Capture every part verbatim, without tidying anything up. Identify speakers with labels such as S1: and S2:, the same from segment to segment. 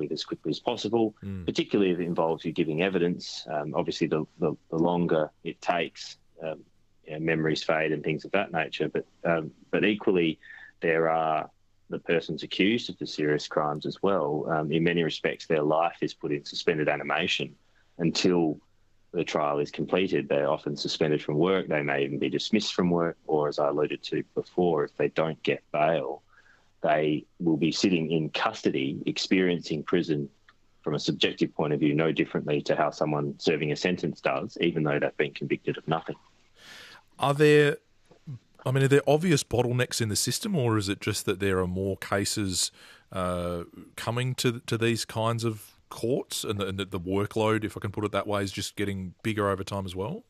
S1: it as quickly as possible,
S2: Mm.
S1: particularly if it involves you giving evidence. Um, obviously, the, the, the longer it takes, um, you know, memories fade and things of that nature. But um, but equally, there are the persons accused of the serious crimes as well. Um, in many respects, their life is put in suspended animation until the trial is completed. They're often suspended from work. They may even be dismissed from work, or as I alluded to before, if they don't get bail, they will be sitting in custody, experiencing prison from a subjective point of view no differently to how someone serving a sentence does, even though they've been convicted of nothing.
S2: Are there, I mean, are there obvious bottlenecks in the system, or is it just that there are more cases uh, coming to to these kinds of courts, and the, and the workload, if I can put it that way, is just getting bigger over time as well?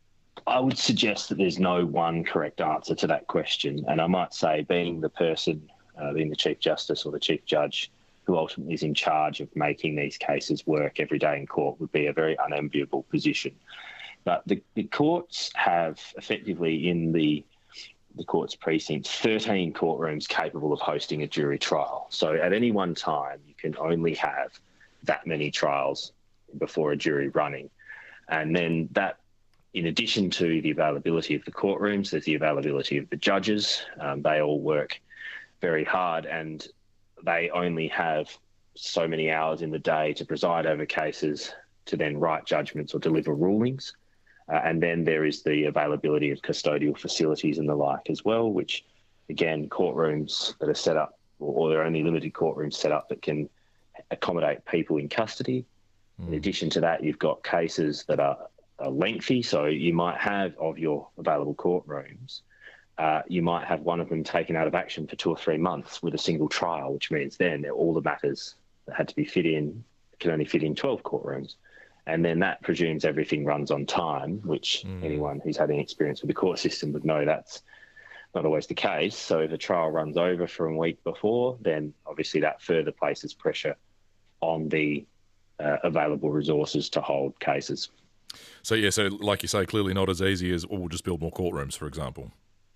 S1: I would suggest that there's no one correct answer to that question. And I might say, being the person, uh, being the Chief Justice or the Chief Judge who ultimately is in charge of making these cases work every day in court, would be a very unenviable position. But the, the courts have effectively in the the court's precincts thirteen courtrooms capable of hosting a jury trial. So at any one time, you can only have that many trials before a jury running. And then that, in addition to the availability of the courtrooms, there's the availability of the judges. Um, they all work very hard, and they only have so many hours in the day to preside over cases, to then write judgments or deliver rulings. Uh, and then there is the availability of custodial facilities and the like as well, which, again, courtrooms that are set up, or, or there are only limited courtrooms set up that can accommodate people in custody. Mm. In addition to that, you've got cases that are, are lengthy. So you might have, of your available courtrooms, uh, you might have one of them taken out of action for two or three months with a single trial, which means then all the matters that had to be fit in can only fit in twelve courtrooms. And then that presumes everything runs on time, which mm. anyone who's had any experience with the court system would know that's not always the case. So if a trial runs over from a week before, then obviously that further places pressure on the uh, available resources to hold cases.
S2: So, yeah, so like you say, clearly not as easy as, oh, we'll just build more courtrooms, for example.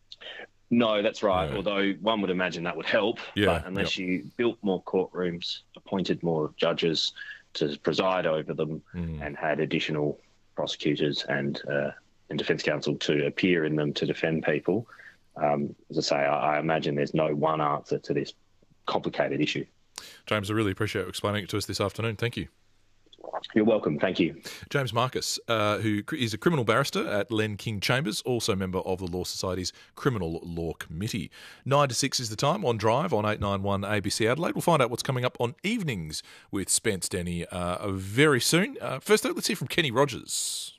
S1: No, that's right.
S2: Yeah.
S1: Although one would imagine that would help.
S2: Yeah,
S1: but unless
S2: yep.
S1: you built more courtrooms, appointed more judges to preside over them,
S2: mm.
S1: and had additional prosecutors and uh, and defence counsel to appear in them to defend people, um, as I say, I, I imagine there's no one answer to this complicated issue.
S2: James, I really appreciate you explaining it to us this afternoon. Thank you.
S1: You're welcome. Thank you.
S2: James Marcus, uh, who is a criminal barrister at Len King Chambers, also member of the Law Society's Criminal Law Committee. Nine to six is the time on Drive on eight ninety-one A B C Adelaide. We'll find out what's coming up on Evenings with Spence Denny uh, very soon. Uh, first, though, let's hear from Kenny Rogers.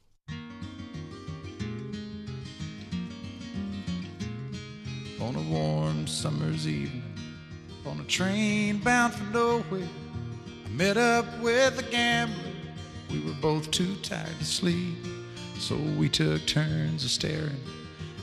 S3: On a warm summer's evening, on a train bound for nowhere, I met up with a gambler. We were both too tired to sleep, so we took turns of staring